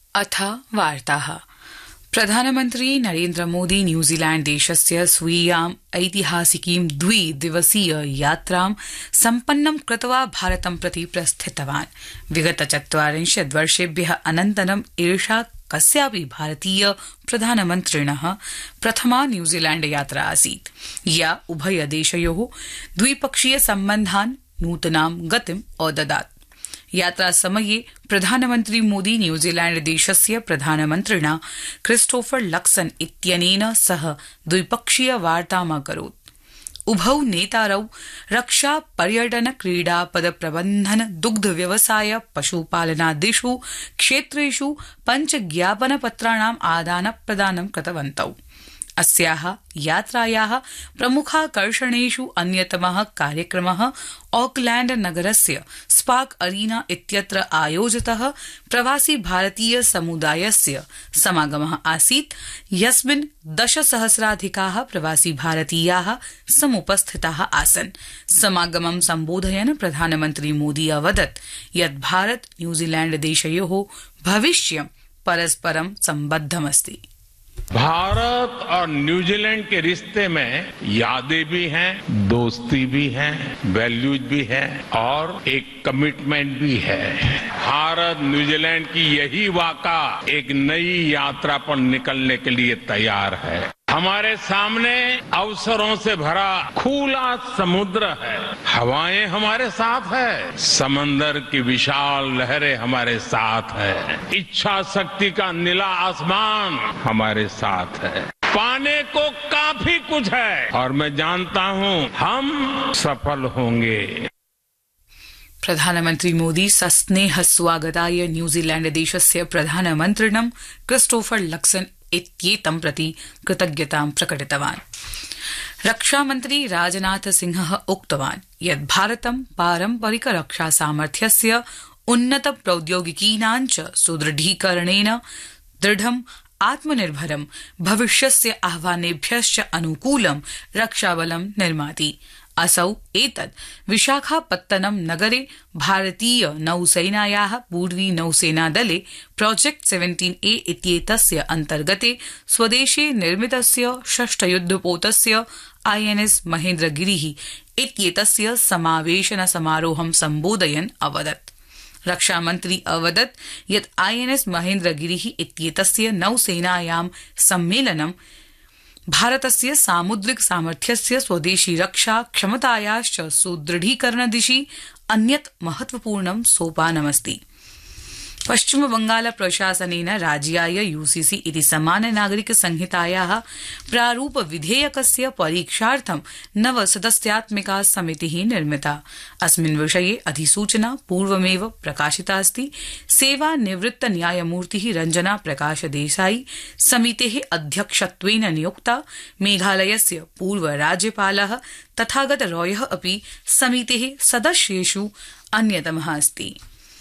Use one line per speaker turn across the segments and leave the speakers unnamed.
अथ वार्ताः। प्रधानमन्त्री नरेन्द्र मोदी न्यूजीलैण्ड देशस्य स्वीयाम् ऐतिहासिकीं द्विदिवसीय यात्रां सम्पन्नं कृत्वा भारतं प्रति प्रस्थितवान्। विगत 40 वर्षेभ्यः अनन्तरम् एषा कस्यापि भारतीय प्रधानमन्त्रिणः प्रथमा न्यूजीलैण्ड यात्रा आसीत्, या उभयदेशयोः द्विपक्षीय सम्बन्धान् नूतनां गतिम् अददात्। यात्रासमये प्रधानमन्त्री मोदी न्यूजीलैण्ड देशस्य प्रधानमन्त्रिणा क्रिस्टोफर लक्सन इत्यनेन सह द्विपक्षीय वार्ताम् अकरोत्। उभौ नेतारौ रक्षा, पर्यटन, क्रीडा, पदप्रबन्धन, दुग्ध व्यवसाय, पशुपालनादिषु क्षेत्रेषु 5 ज्ञापनपत्राणाम् आदानप्रदानं कृतवन्तौ। अस्याः यात्रायाः प्रमुखाकर्षणेषु अन्यतमः कार्यक्रमः ऑकलैण्ड नगरस्य स्पार्क अरीना इत्यत्र आयोजितः प्रवासी भारतीय समुदायस्य समागमः आसीत्, यस्मिन् 10,000-अधिकाः प्रवासी भारतीयाः समुपस्थिताः आसन्। समागमं सम्बोधयन् प्रधानमन्त्री मोदी अवदत् यत् भारत न्यूजीलैण्ड देशयोः भविष्यं परस्परं सम्बद्धमस्ति।
भारत और न्यूजीलैंड के रिश्ते में यादें भी हैं, दोस्ती भी है, वैल्यूज भी है और एक कमिटमेंट भी है। भारत न्यूजीलैंड की यही वाक़ा एक नई यात्रा पर निकलने के लिए तैयार है। हमारे सामने अवसरों से भरा खुला समुद्र है, हवाएं हमारे साथ है, समंदर की विशाल लहरें हमारे साथ है, इच्छा शक्ति का नीला आसमान हमारे साथ है। पाने को काफी कुछ है और मैं जानता हूं हम सफल होंगे।
प्रधानमन्त्री मोदी सस्नेह स्वागताय न्यूजीलैण्ड देशस्य प्रधानमन्त्रिणं क्रिस्टोफर लक्सन इत्येतं प्रति कृतज्ञतां प्रकटितवान्। रक्षामन्त्री राजनाथ सिंहः उक्तवान् यत् भारतं पारम्परिक रक्षा सामर्थ्यस्य उन्नत प्रौद्योगिकीनां च सुदृढीकरणेन दृढम् आत्मनिर्भरं भविष्यस्य आह्वानेभ्यश्च अनुकूलं रक्षाबलं निर्माति। असौ एतत् विशाखापत्तनम नगरे भारतीय नौसेनायाः पूर्वी नौसेनादले प्रोजेक्ट 17A इत्येतस्य अन्तर्गते स्वदेशे निर्मितस्य षष्ठयुद्धपोतस्य INS महेन्द्रगिरिः इत्येतस्य समावेशन समारोहं सम्बोधयन् अवदत्। रक्षामन्त्री अवदत् यत् INS महेन्द्रगिरिः इत्येतस्य नौसेनायां सम्मेलनं भारतस्य सामुद्रिक सामर्थ्यस्य स्वदेशी रक्षा क्षमतायाश्च सुदृढीकरणदिशि अन्यत् महत्वपूर्णं सोपानमस्ति। पश्चिमबंगाल प्रशासनेन राज्याय UCC इति समान नागरिक संहितायाः प्रारूप विधेयकस्य परीक्षार्थं 9 सदस्यात्मिका समितिः निर्मिता। अस्मिन् विषये अधिसूचना पूर्वमेव प्रकाशिता अस्ति। सेवानिवृत्त न्यायमूर्तिः रंजना प्रकाश देसाई समितेः अध्यक्षत्वेन नियुक्ता। मेघालयस्य पूर्व राज्यपालः तथागत रॉयः अपि समितेः सदस्येषु अन्यतमः अस्ति।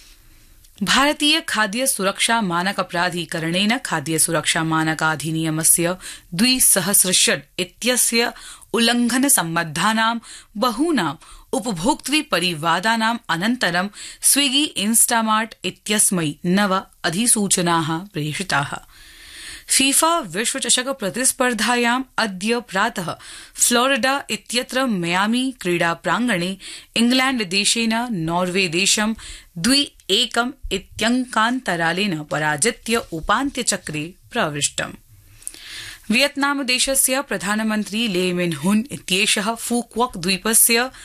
भारतीय खाद्य सुरक्षा मानक प्राधिकरणेन खाद्य सुरक्षा मानकाधिनियमस्य 2006 इत्यस्य उल्लंघन सम्बद्धानां बहूनां उपभोक्तृ परिवादानाम् अनन्तरं स्विगी इंस्टामार्ट इत्यस्मै 9 अधिसूचनाः प्रेषिताः। फीफा विश्वचषक प्रतिस्पर्धायाम् अद्य प्रातः फ्लोरिडा इत्यत्र मियामी क्रीडा प्रांगणे इंग्लैण्ड देशेन नॉर्वे देशं 2-1 इत्यङ्कान्तरालेन पराजित्य उपान्त्यचक्रे प्रविष्टम्। वियतनाम देशस्य प्रधानमन्त्री ले मिन हुन इत्येषः फूक्वक द्वीपस्य